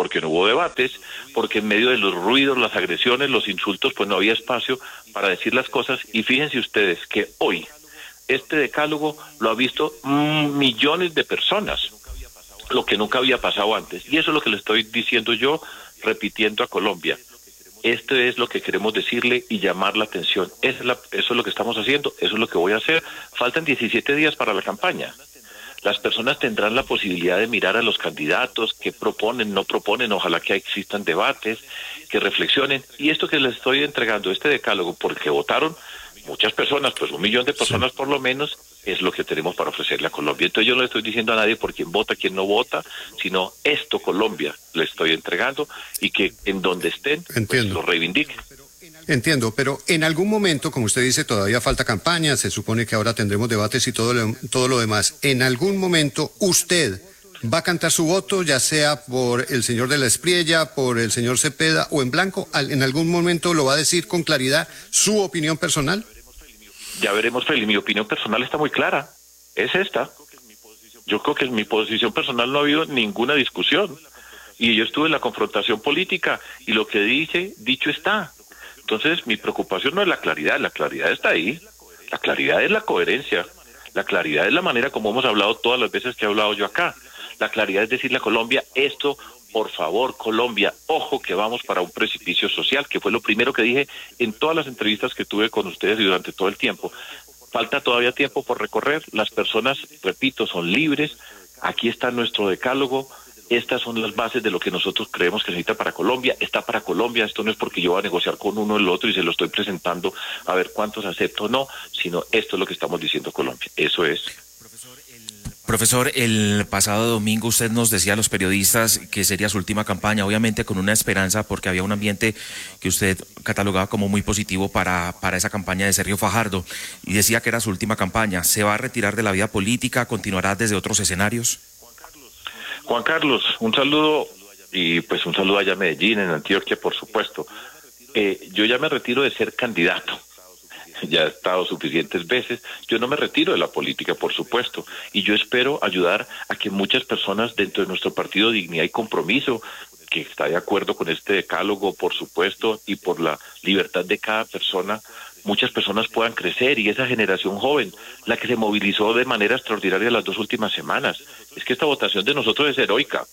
porque no hubo debates, porque en medio de los ruidos, las agresiones, los insultos, pues no había espacio para decir las cosas. Y fíjense ustedes que hoy este decálogo lo ha visto millones de personas, lo que nunca había pasado antes. Y eso es lo que le estoy diciendo yo, repitiendo a Colombia. Esto es lo que queremos decirle y llamar la atención. Eso es lo que estamos haciendo, eso es lo que voy a hacer. Faltan 17 días para la campaña. Las personas tendrán la posibilidad de mirar a los candidatos, qué proponen, no proponen, ojalá que existan debates, que reflexionen. Y esto que les estoy entregando, este decálogo, porque votaron muchas personas, pues 1 millón de personas por lo menos, es lo que tenemos para ofrecerle a Colombia. Entonces yo no le estoy diciendo a nadie por quién vota, quién no vota, sino esto Colombia le estoy entregando y que en donde estén, pues, lo reivindiquen. Entiendo, pero en algún momento, como usted dice, todavía falta campaña, se supone que ahora tendremos debates y todo lo demás. En algún momento usted va a cantar su voto, ya sea por el señor de la Espriella, por el señor Cepeda o en blanco. ¿En algún momento lo va a decir con claridad su opinión personal? Ya veremos, Feli, mi opinión personal está muy clara, es esta. Yo creo que en mi posición personal no ha habido ninguna discusión. Y yo estuve en la confrontación política y lo que dije, dicho está. Entonces, mi preocupación no es la claridad está ahí. La claridad es la coherencia, la claridad es la manera como hemos hablado todas las veces que he hablado yo acá. La claridad es decirle a Colombia, esto, por favor, Colombia, ojo que vamos para un precipicio social, que fue lo primero que dije en todas las entrevistas que tuve con ustedes y durante todo el tiempo. Falta todavía tiempo por recorrer, las personas, repito, son libres, aquí está nuestro decálogo. Estas son las bases de lo que nosotros creemos que necesita para Colombia. Está para Colombia, esto no es porque yo voy a negociar con uno o el otro y se lo estoy presentando a ver cuántos acepto o no, sino esto es lo que estamos diciendo Colombia. Eso es. Profesor, el pasado domingo usted nos decía a los periodistas que sería su última campaña, obviamente con una esperanza porque había un ambiente que usted catalogaba como muy positivo para esa campaña de Sergio Fajardo y decía que era su última campaña. ¿Se va a retirar de la vida política? ¿Continuará desde otros escenarios? Juan Carlos, un saludo y pues un saludo allá a Medellín, en Antioquia, por supuesto. Yo ya me retiro de ser candidato, ya he estado suficientes veces, yo no me retiro de la política, por supuesto, y yo espero ayudar a que muchas personas dentro de nuestro partido Dignidad y Compromiso, que está de acuerdo con este decálogo, por supuesto, y por la libertad de cada persona, muchas personas puedan crecer y esa generación joven, la que se movilizó de manera extraordinaria las 2 últimas semanas. Es que esta votación de nosotros es heroica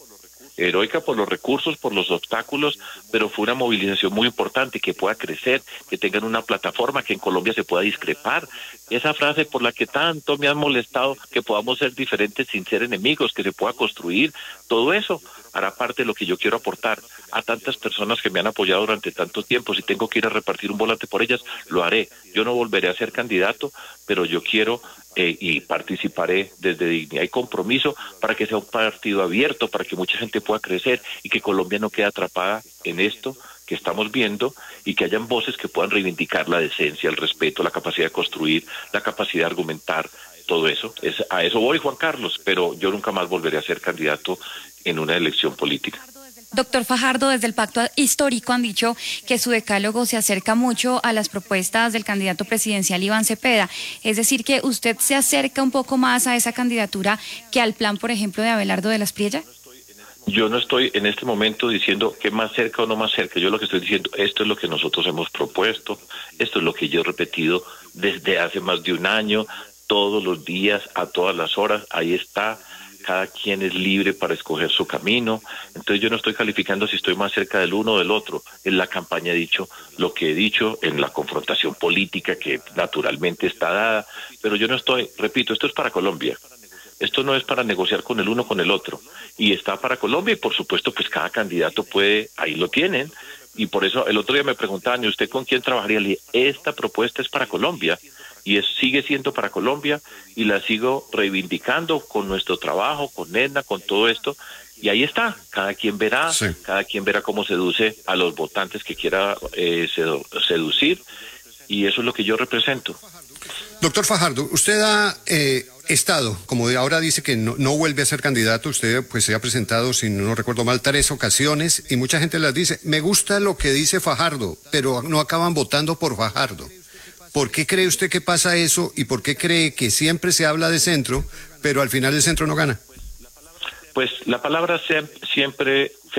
por los recursos, por los obstáculos, pero fue una movilización muy importante, que pueda crecer, que tengan una plataforma, que en Colombia se pueda discrepar. Esa frase por la que tanto me han molestado, que podamos ser diferentes sin ser enemigos, que se pueda construir, todo eso hará parte de lo que yo quiero aportar a tantas personas que me han apoyado durante tanto tiempo. Si tengo que ir a repartir un volante por ellas, lo haré. Yo no volveré a ser candidato, pero yo quiero y participaré desde Dignidad y Compromiso para que sea un partido abierto, para que mucha gente pueda crecer y que Colombia no quede atrapada en esto que estamos viendo y que hayan voces que puedan reivindicar la decencia, el respeto, la capacidad de construir, la capacidad de argumentar, todo eso. A eso voy, Juan Carlos, pero yo nunca más volveré a ser candidato en una elección política. Doctor Fajardo, desde el Pacto Histórico han dicho que su decálogo se acerca mucho a las propuestas del candidato presidencial Iván Cepeda. Es decir, que usted se acerca un poco más a esa candidatura que al plan, por ejemplo, de Abelardo de la Espriella. Yo no estoy en este momento diciendo que más cerca o no más cerca. Yo lo que estoy diciendo, esto es lo que nosotros hemos propuesto, esto es lo que yo he repetido desde hace más de un año, todos los días, a todas las horas, ahí está. Cada quien es libre para escoger su camino, entonces yo no estoy calificando si estoy más cerca del uno o del otro. En la campaña he dicho lo que he dicho, en la confrontación política que naturalmente está dada, pero yo no estoy, repito, esto es para Colombia, esto no es para negociar con el uno o con el otro, y está para Colombia y por supuesto pues cada candidato puede, ahí lo tienen, y por eso el otro día me preguntaban, ¿y usted con quién trabajaría? Le dije, esta propuesta es para Colombia, y sigue siendo para Colombia, y la sigo reivindicando con nuestro trabajo, con Edna, con todo esto, y ahí está, cada quien verá, sí. Cada quien verá cómo seduce a los votantes que quiera seducir, y eso es lo que yo represento. Doctor Fajardo, usted ha estado, como ahora dice que no vuelve a ser candidato, usted pues se ha presentado, si no recuerdo mal, 3 ocasiones, y mucha gente les dice, me gusta lo que dice Fajardo, pero no acaban votando por Fajardo. ¿Por qué cree usted que pasa eso y por qué cree que siempre se habla de centro, pero al final el centro no gana? Pues la palabra siempre, Félix, es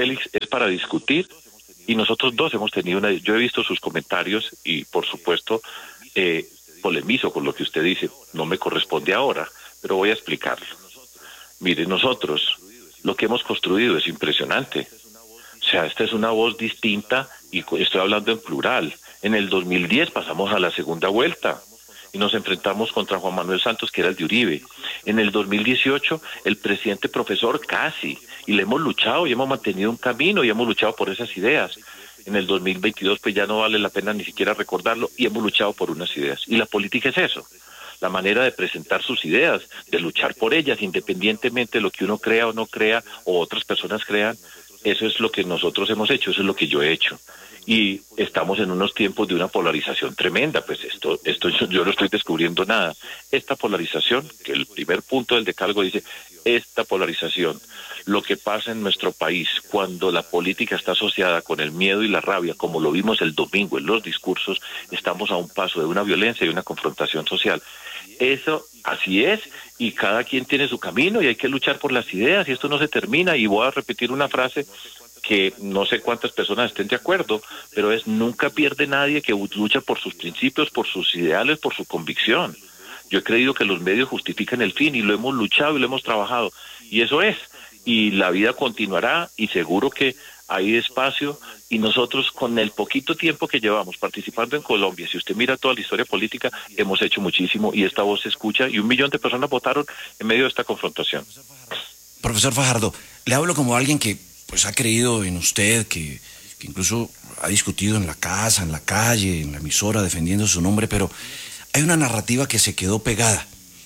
para discutir, y nosotros dos hemos tenido yo he visto sus comentarios y por supuesto polemizo con lo que usted dice, no me corresponde ahora, pero voy a explicarlo. Mire, nosotros lo que hemos construido es impresionante. O sea, esta es una voz distinta y estoy hablando en plural. En el 2010 pasamos a la segunda vuelta y nos enfrentamos contra Juan Manuel Santos, que era el de Uribe. En el 2018 el presidente profesor casi, y le hemos luchado y hemos mantenido un camino y hemos luchado por esas ideas. En el 2022 pues ya no vale la pena ni siquiera recordarlo y hemos luchado por unas ideas. Y la política es eso, la manera de presentar sus ideas, de luchar por ellas, independientemente de lo que uno crea o no crea o otras personas crean. Eso es lo que nosotros hemos hecho, eso es lo que yo he hecho. Y estamos en unos tiempos de una polarización tremenda, pues esto yo no estoy descubriendo nada. Esta polarización, que el primer punto del decálogo dice, esta polarización, lo que pasa en nuestro país cuando la política está asociada con el miedo y la rabia, como lo vimos el domingo en los discursos, estamos a un paso de una violencia y una confrontación social. Eso así es, y cada quien tiene su camino y hay que luchar por las ideas y esto no se termina. Y voy a repetir una frase que no sé cuántas personas estén de acuerdo, pero es: nunca pierde nadie que lucha por sus principios, por sus ideales, por su convicción. Yo he creído que los medios justifican el fin y lo hemos luchado y lo hemos trabajado, y eso es, y la vida continuará y seguro que hay espacio, y nosotros con el poquito tiempo que llevamos participando en Colombia, si usted mira toda la historia política, hemos hecho muchísimo y esta voz se escucha y 1 millón de personas votaron en medio de esta confrontación. Profesor Fajardo, le hablo como alguien que pues ha creído en usted, que incluso ha discutido en la casa, en la calle, en la emisora, defendiendo su nombre, pero hay una narrativa que se quedó pegada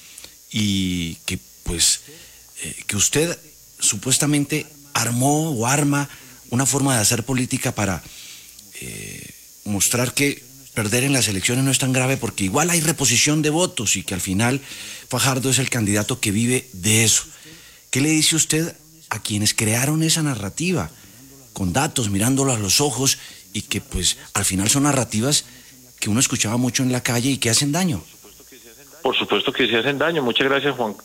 y que pues que usted supuestamente armó o arma una forma de hacer política para mostrar que perder en las elecciones no es tan grave porque igual hay reposición de votos y que al final Fajardo es el candidato que vive de eso. ¿Qué le dice usted a quienes crearon esa narrativa, con datos, mirándolo a los ojos, y que pues al final son narrativas que uno escuchaba mucho en la calle y que hacen daño? Por supuesto que sí hacen daño. Muchas gracias, Juan,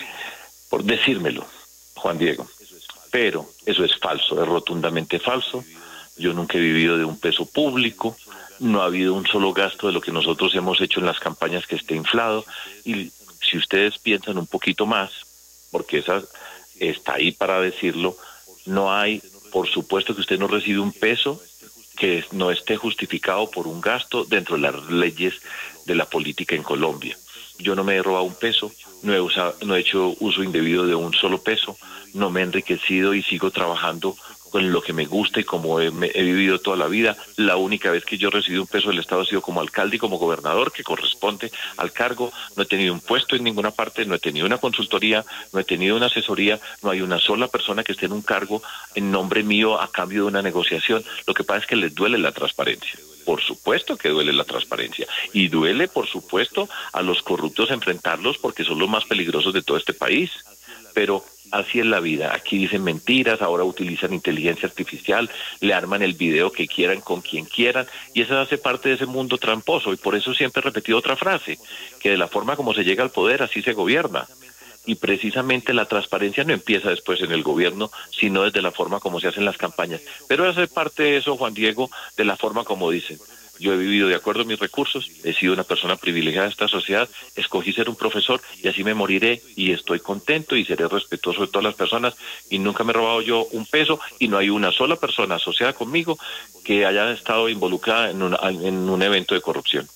por decírmelo, Juan Diego. Pero eso es falso, es rotundamente falso. Yo nunca he vivido de un peso público, no ha habido un solo gasto de lo que nosotros hemos hecho en las campañas que esté inflado. Y si ustedes piensan un poquito más, porque esa está ahí para decirlo, no hay, por supuesto que usted no recibe un peso que no esté justificado por un gasto dentro de las leyes de la política en Colombia. Yo no me he robado un peso, no he hecho uso indebido de un solo peso, no me he enriquecido y sigo trabajando con lo que me gusta y como he vivido toda la vida. La única vez que yo he recibido un peso del Estado ha sido como alcalde y como gobernador, que corresponde al cargo. No he tenido un puesto en ninguna parte, no he tenido una consultoría, no he tenido una asesoría, no hay una sola persona que esté en un cargo en nombre mío a cambio de una negociación. Lo que pasa es que les duele la transparencia. Por supuesto que duele la transparencia y duele, por supuesto, a los corruptos enfrentarlos porque son los más peligrosos de todo este país. Pero así es la vida. Aquí dicen mentiras, ahora utilizan inteligencia artificial, le arman el video que quieran con quien quieran y eso hace parte de ese mundo tramposo. Y por eso siempre he repetido otra frase, que de la forma como se llega al poder, así se gobierna. Y precisamente la transparencia no empieza después en el gobierno, sino desde la forma como se hacen las campañas. Pero hace parte de eso, Juan Diego, de la forma como dicen. Yo he vivido de acuerdo a mis recursos, he sido una persona privilegiada de esta sociedad, escogí ser un profesor y así me moriré y estoy contento y seré respetuoso de todas las personas y nunca me he robado yo un peso y no hay una sola persona asociada conmigo que haya estado involucrada en un evento de corrupción.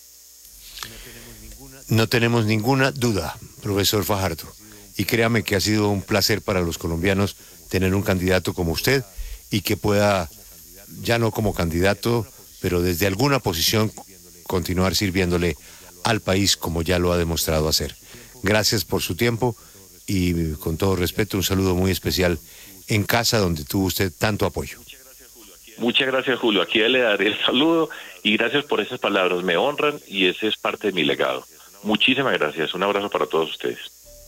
No tenemos ninguna duda, profesor Fajardo, y créame que ha sido un placer para los colombianos tener un candidato como usted y que pueda, ya no como candidato, pero desde alguna posición continuar sirviéndole al país como ya lo ha demostrado hacer. Gracias por su tiempo y con todo respeto un saludo muy especial en casa donde tuvo usted tanto apoyo. Muchas gracias, Julio. Aquí le daré el saludo y gracias por esas palabras. Me honran y ese es parte de mi legado. Muchísimas gracias. Un abrazo para todos ustedes.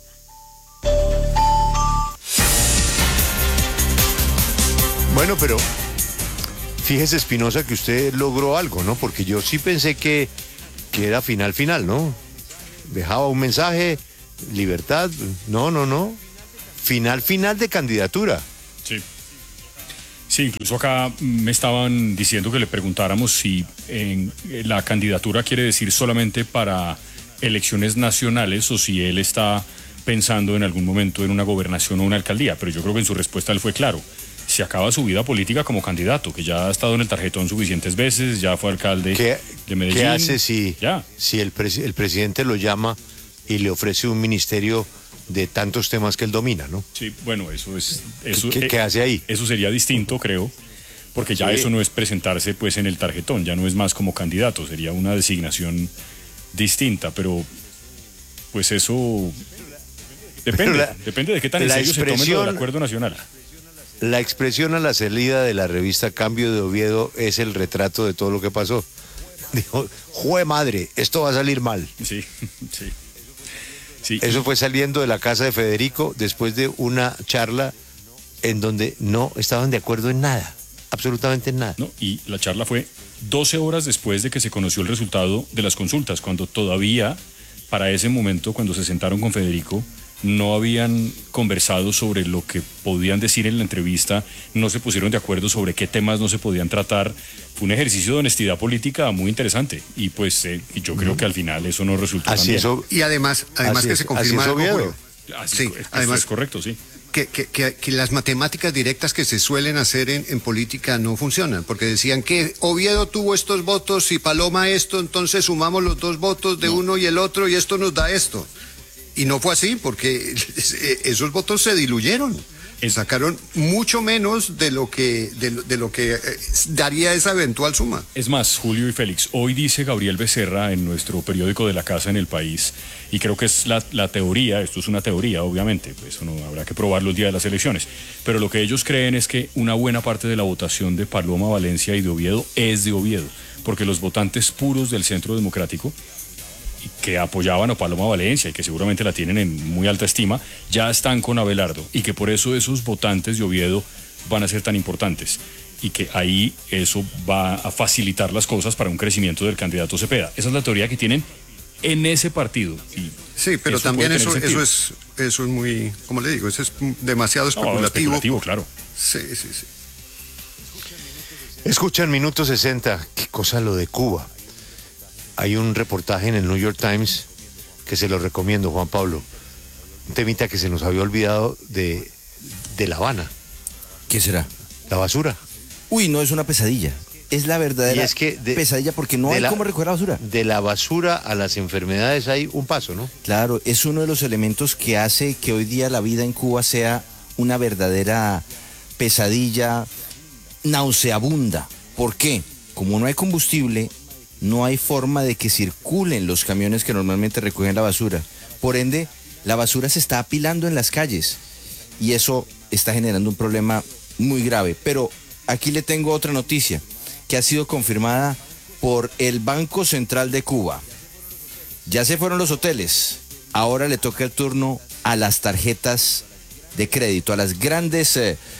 Bueno, pero fíjese, Espinosa, que usted logró algo, ¿no? Porque yo sí pensé que era final, ¿no? Dejaba un mensaje, libertad, no. Final de candidatura. Sí. Sí, incluso acá me estaban diciendo que le preguntáramos si la candidatura quiere decir solamente para elecciones nacionales o si él está pensando en algún momento en una gobernación o una alcaldía, pero yo creo que en su respuesta él fue claro. Se acaba su vida política como candidato, que ya ha estado en el tarjetón suficientes veces, ya fue alcalde de Medellín. ¿Qué hace si el presidente lo llama y le ofrece un ministerio de tantos temas que él domina, ¿no? Sí, bueno, eso es... ¿Qué hace ahí? Eso sería distinto, creo, porque ya eso no es presentarse pues en el tarjetón, ya no es más como candidato, sería una designación distinta, pero pues eso depende de qué tan en serio se tome lo del acuerdo nacional. La expresión a la salida de la revista Cambio de Oviedo es el retrato de todo lo que pasó. Dijo, ¡jue madre! Esto va a salir mal. Sí. Eso fue saliendo de la casa de Federico después de una charla en donde no estaban de acuerdo en nada, absolutamente en nada. No, y la charla fue 12 horas después de que se conoció el resultado de las consultas, cuando todavía, para ese momento, cuando se sentaron con Federico, no habían conversado sobre lo que podían decir en la entrevista, no se pusieron de acuerdo sobre qué temas no se podían tratar. Fue un ejercicio de honestidad política muy interesante y pues yo creo que al final eso no resultó tan bien. Y además que se confirma algo, Julio. Sí, además es correcto, sí. Que las matemáticas directas que se suelen hacer en política no funcionan, porque decían que Oviedo tuvo estos votos y Paloma esto, entonces sumamos los dos votos de uno y el otro y esto nos da esto. Y no fue así, porque esos votos se diluyeron. Sacaron mucho menos de lo que daría esa eventual suma. Es más, Julio y Félix, hoy dice Gabriel Becerra en nuestro periódico de La Casa en El País, y creo que es la teoría, esto es una teoría obviamente, pues eso no habrá que probarlo el día de las elecciones, pero lo que ellos creen es que una buena parte de la votación de Paloma Valencia y de Oviedo es de Oviedo, porque los votantes puros del Centro Democrático que apoyaban a Paloma Valencia y que seguramente la tienen en muy alta estima, ya están con Abelardo y que por eso esos votantes de Oviedo van a ser tan importantes y que ahí eso va a facilitar las cosas para un crecimiento del candidato Cepeda. Esa es la teoría que tienen en ese partido. Y sí, pero también eso es muy, como le digo, eso es demasiado especulativo. Especulativo, claro. Sí. Escuchan Minuto 60, qué cosa lo de Cuba. Hay un reportaje en el New York Times que se lo recomiendo, Juan Pablo. Un temita que se nos había olvidado de La Habana. ¿Qué será? La basura. Uy, no, es una pesadilla. Es la verdadera pesadilla porque no hay cómo recoger la basura. De la basura a las enfermedades hay un paso, ¿no? Claro, es uno de los elementos que hace que hoy día la vida en Cuba sea una verdadera pesadilla nauseabunda. ¿Por qué? Como no hay combustible, no hay forma de que circulen los camiones que normalmente recogen la basura. Por ende, la basura se está apilando en las calles y eso está generando un problema muy grave. Pero aquí le tengo otra noticia que ha sido confirmada por el Banco Central de Cuba. Ya se fueron los hoteles, ahora le toca el turno a las tarjetas de crédito, a las grandes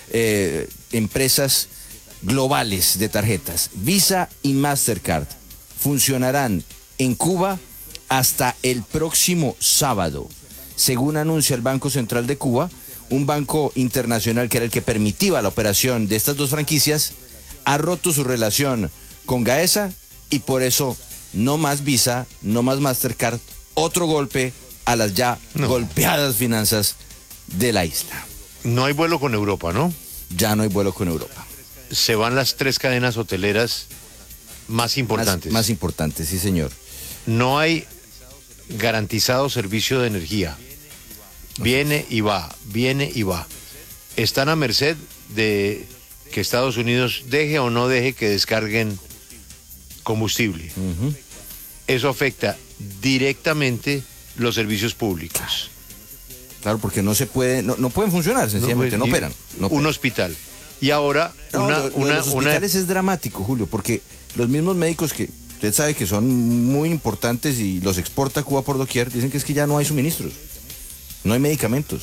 empresas globales de tarjetas. Visa y Mastercard funcionarán en Cuba hasta el próximo sábado. Según anuncia el Banco Central de Cuba, un banco internacional que era el que permitía la operación de estas dos franquicias, ha roto su relación con Gaesa y por eso no más Visa, no más Mastercard, otro golpe a las ya golpeadas finanzas de la isla. No hay vuelo con Europa, ¿no? Ya no hay vuelo con Europa. Se van las tres cadenas hoteleras más importantes. Más importantes, sí, señor. No hay garantizado servicio de energía. Viene y va. Están a merced de que Estados Unidos deje o no deje que descarguen combustible. Eso afecta directamente los servicios públicos. Claro, porque no se puede, no pueden funcionar, sencillamente, no operan. Un hospital. Y ahora los hospitales es dramático, Julio, porque los mismos médicos que usted sabe que son muy importantes y los exporta a Cuba por doquier, dicen que es que ya no hay suministros, no hay medicamentos,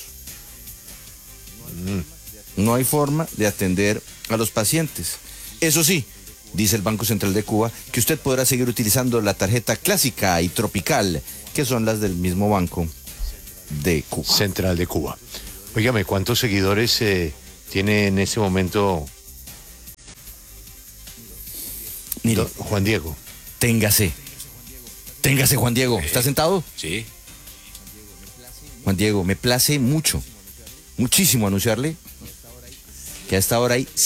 no hay forma de atender a los pacientes. Eso sí, dice el Banco Central de Cuba, que usted podrá seguir utilizando la tarjeta clásica y tropical, que son las del mismo Banco de Cuba. Central de Cuba. Óigame, ¿cuántos seguidores tiene en este momento Mire, Juan Diego. téngase, Juan Diego. ¿Está sentado? Sí. Juan Diego, me place muchísimo anunciarle que a esta hora hay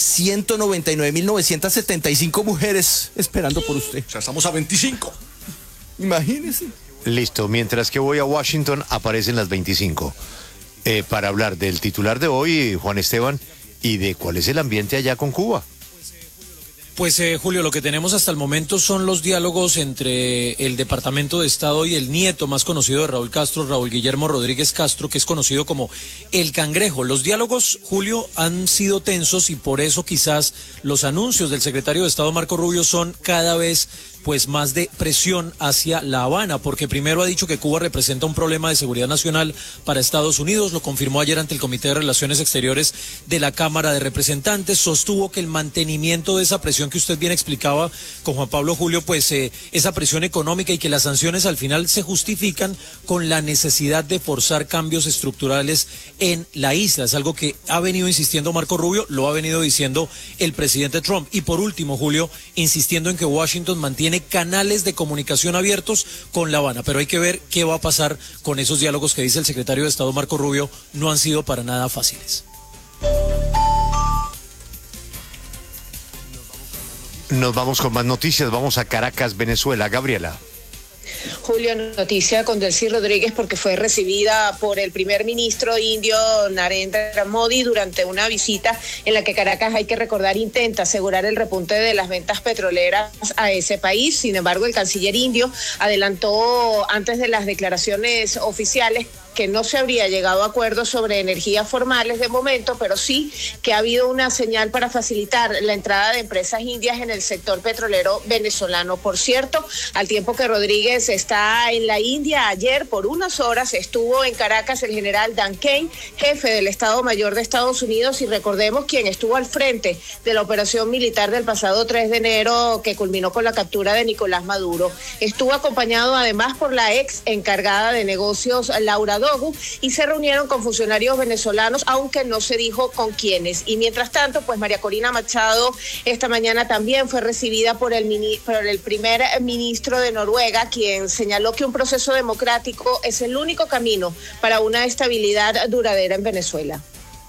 199.975 mujeres esperando por usted. O sea, estamos a 25. Imagínese. Listo, mientras que voy a Washington aparecen las 25. Para hablar del titular de hoy, Juan Esteban, y de cuál es el ambiente allá con Cuba. Pues Julio, lo que tenemos hasta el momento son los diálogos entre el Departamento de Estado y el nieto más conocido de Raúl Castro, Raúl Guillermo Rodríguez Castro, que es conocido como el Cangrejo. Los diálogos, Julio, han sido tensos y por eso quizás los anuncios del secretario de Estado Marco Rubio son cada vez pues más de presión hacia La Habana, porque primero ha dicho que Cuba representa un problema de seguridad nacional para Estados Unidos, lo confirmó ayer ante el Comité de Relaciones Exteriores de la Cámara de Representantes, sostuvo que el mantenimiento de esa presión que usted bien explicaba con Juan Pablo Julio, pues esa presión económica y que las sanciones al final se justifican con la necesidad de forzar cambios estructurales en la isla, es algo que ha venido insistiendo Marco Rubio, lo ha venido diciendo el presidente Trump, y por último, Julio, insistiendo en que Washington mantiene canales de comunicación abiertos con La Habana, pero hay que ver qué va a pasar con esos diálogos que dice el secretario de Estado Marco Rubio, no han sido para nada fáciles. Nos vamos con más noticias, vamos a Caracas, Venezuela. Gabriela. Julio, noticia con Delcy Rodríguez porque fue recibida por el primer ministro indio Narendra Modi durante una visita en la que Caracas, hay que recordar, intenta asegurar el repunte de las ventas petroleras a ese país. Sin embargo, el canciller indio adelantó antes de las declaraciones oficiales que no se habría llegado a acuerdos sobre energías formales de momento, pero sí que ha habido una señal para facilitar la entrada de empresas indias en el sector petrolero venezolano. Por cierto, al tiempo que Rodríguez está en la India, ayer por unas horas estuvo en Caracas el general Dan Kane, jefe del Estado Mayor de Estados Unidos, y recordemos quien estuvo al frente de la operación militar del pasado 3 de enero que culminó con la captura de Nicolás Maduro. Estuvo acompañado además por la ex encargada de negocios, Laura Dogu, y se reunieron con funcionarios venezolanos, aunque no se dijo con quiénes. Y mientras tanto, pues María Corina Machado esta mañana también fue recibida por el primer ministro de Noruega, quien señaló que un proceso democrático es el único camino para una estabilidad duradera en Venezuela.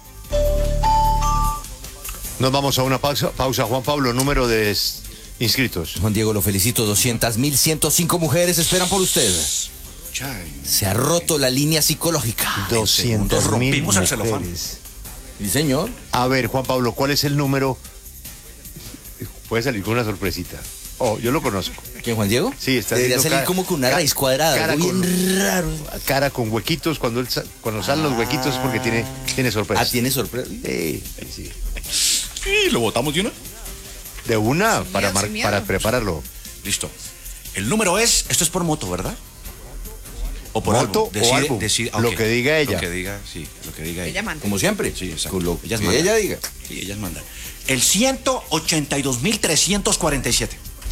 Nos vamos a una pausa. Juan Pablo, número de inscritos. Juan Diego, lo felicito. 200.105 mujeres esperan por usted. Se ha roto la línea psicológica. 200.000 rompimos el celofán. Sí, señor. A ver, Juan Pablo, ¿cuál es el número? Puede salir con una sorpresita. Oh, yo lo conozco. ¿Quién, Juan Diego? Sí, está Debería haciendo salir como con una raíz cuadrada, algo bien raro. Cara con huequitos, cuando salen los huequitos es porque tiene sorpresa. ¿Tiene sorpresa? Sí. Sí, lo votamos de una. De una, para prepararlo. Listo. El número es, esto es por moto, ¿verdad? O por moto álbum. o álbum. Lo que diga ella. Lo que diga, sí, lo que diga ella. Como siempre. Sí, exacto. Con lo ellas que mandan. ella diga. Sí, ellas mandan. El 182.347.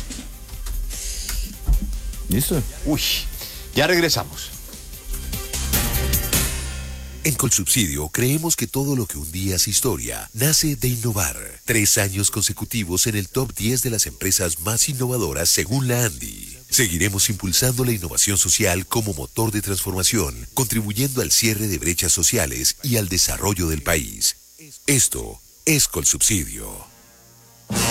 ¿Listo? Uy, ya regresamos. En Colsubsidio creemos que todo lo que un día es historia nace de innovar. 3 años consecutivos en el top 10 de las empresas más innovadoras según la ANDI. Seguiremos impulsando la innovación social como motor de transformación, contribuyendo al cierre de brechas sociales y al desarrollo del país. Esto es Colsubsidio.